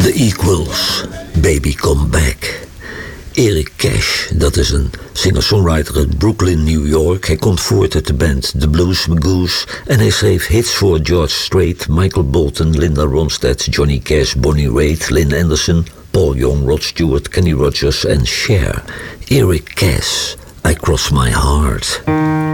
The Equals, Baby Come Back. Eric Cash, dat is een singer-songwriter uit Brooklyn, New York. Hij komt voort uit de band The Blues Magoos en hij schreef hits voor George Strait, Michael Bolton, Linda Ronstadt, Johnny Cash, Bonnie Raitt, Lynn Anderson, Paul Young, Rod Stewart, Kenny Rogers en Cher. Eric Cash, I Cross My Heart.